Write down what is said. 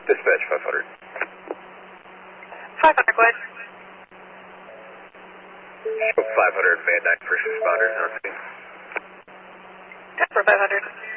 Dispatch 500. 500, go ahead. 500, Van Dyke, first responders on scene. For 500.